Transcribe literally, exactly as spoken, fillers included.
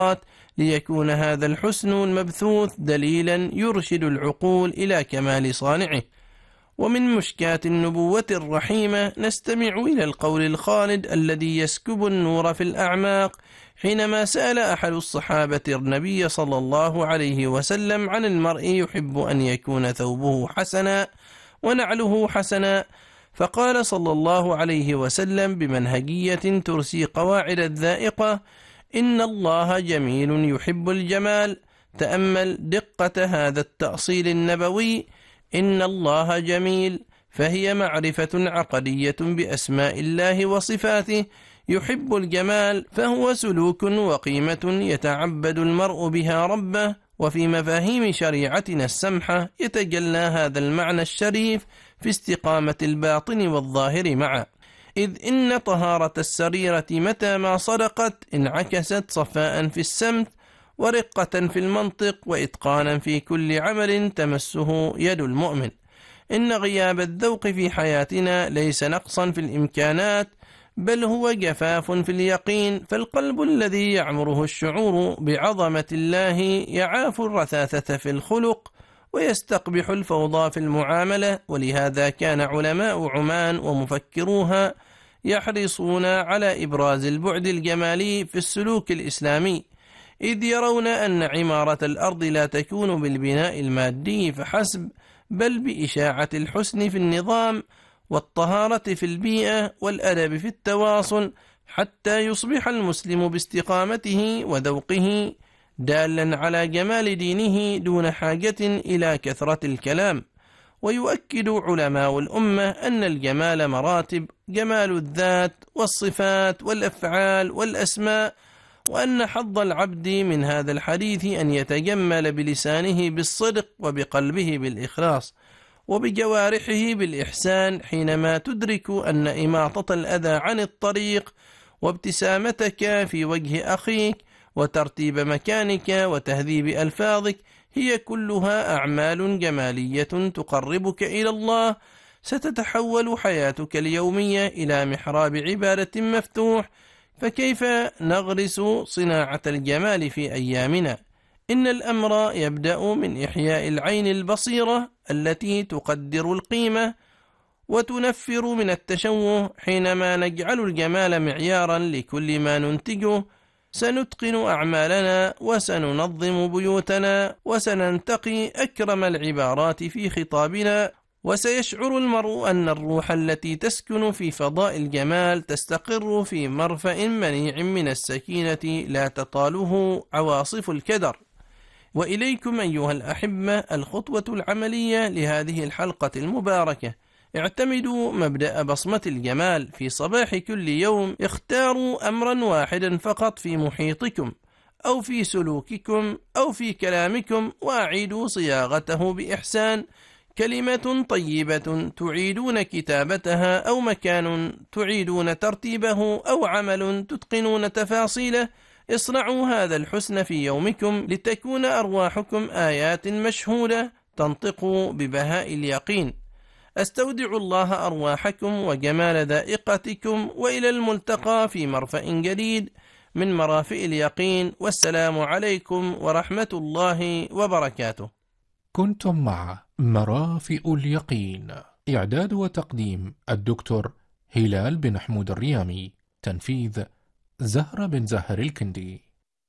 ليكون هذا الحسن المبثوث دليلا يرشد العقول إلى كمال صانعه. ومن مشكاة النبوة الرحيمة نستمع إلى القول الخالد الذي يسكب النور في الأعماق، حينما سأل أحد الصحابة النبي صلى الله عليه وسلم عن المرء يحب أن يكون ثوبه حسنا ونعله حسنا، فقال صلى الله عليه وسلم بمنهجية ترسي قواعد الذائقة: إن الله جميل يحب الجمال. تأمل دقة هذا التأصيل النبوي، إن الله جميل، فهي معرفة عقدية بأسماء الله وصفاته. يحب الجمال فهو سلوك وقيمة يتعبد المرء بها ربه، وفي مفاهيم شريعتنا السمحة يتجلى هذا المعنى الشريف في استقامة الباطن والظاهر معا، إذ إن طهارة السريرة متى ما صدقت انعكست صفاء في السمت ورقة في المنطق وإتقانا في كل عمل تمسه يد المؤمن. إن غياب الذوق في حياتنا ليس نقصا في الإمكانات، بل هو جفاف في اليقين، فالقلب الذي يعمره الشعور بعظمة الله يعاف الرثاثة في الخلق ويستقبح الفوضى في المعاملة. ولهذا كان علماء عمان ومفكروها يحرصون على إبراز البعد الجمالي في السلوك الإسلامي، إذ يرون أن عمارة الأرض لا تكون بالبناء المادي فحسب، بل بإشاعة الحسن في النظام والطهارة في البيئة والأدب في التواصل، حتى يصبح المسلم باستقامته وذوقه دالا على جمال دينه دون حاجة إلى كثرة الكلام. ويؤكد علماء الأمة أن الجمال مراتب: جمال الذات والصفات والأفعال والأسماء، وأن حظ العبد من هذا الحديث أن يتجمل بلسانه بالصدق وبقلبه بالإخلاص وبجوارحه بالإحسان، حينما تدرك أن إماطة الأذى عن الطريق وابتسامتك في وجه أخيك وترتيب مكانك وتهذيب ألفاظك هي كلها أعمال جمالية تقربك إلى الله. ستتحول حياتك اليومية إلى محراب عبادة مفتوح، فكيف نغرس صناعة الجمال في أيامنا؟ إن الأمر يبدأ من إحياء العين البصيرة التي تقدر القيمة وتنفر من التشوه. حينما نجعل الجمال معيارا لكل ما ننتجه سنتقن أعمالنا وسننظم بيوتنا وسننتقي أكرم العبارات في خطابنا، وسيشعر المرء أن الروح التي تسكن في فضاء الجمال تستقر في مرفأ منيع من السكينة لا تطاله عواصف الكدر. وإليكم أيها الأحبة الخطوة العملية لهذه الحلقة المباركة: اعتمدوا مبدأ بصمة الجمال في صباح كل يوم. اختاروا أمرا واحدا فقط في محيطكم أو في سلوككم أو في كلامكم وأعيدوا صياغته بإحسان. كلمة طيبة تعيدون كتابتها، أو مكان تعيدون ترتيبه، أو عمل تتقنون تفاصيله. اصنعوا هذا الحسن في يومكم لتكون أرواحكم آيات مشهودة تنطق ببهاء اليقين. أستودع الله أرواحكم وجمال ذائقتكم، وإلى الملتقى في مرفأ جديد من مرافئ اليقين، والسلام عليكم ورحمة الله وبركاته. كنتم مع مرافئ اليقين، إعداد وتقديم الدكتور هلال بن حمود الريامي، تنفيذ زهرة بن زهر الكندي.